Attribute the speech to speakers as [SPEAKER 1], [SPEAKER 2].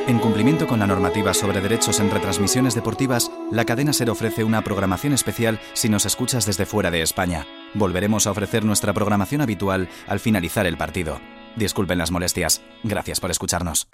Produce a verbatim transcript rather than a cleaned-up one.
[SPEAKER 1] En cumplimiento con la normativa sobre derechos en retransmisiones deportivas, la cadena SER ofrece una programación especial si nos escuchas desde fuera de España. Volveremos a ofrecer nuestra programación habitual al finalizar el partido. Disculpen las molestias. Gracias por escucharnos.